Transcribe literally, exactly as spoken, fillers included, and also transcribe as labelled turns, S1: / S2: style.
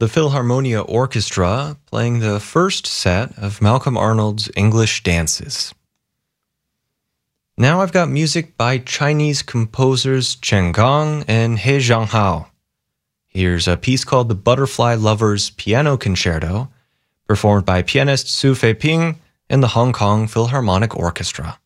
S1: the Philharmonia Orchestra playing the first set of Malcolm Arnold's English Dances. Now I've got music by Chinese composers Chen Gong and He Zhanghao. Here's a piece called The Butterfly Lovers Piano Concerto, performed by pianist Su Feiping and the Hong Kong Philharmonic Orchestra.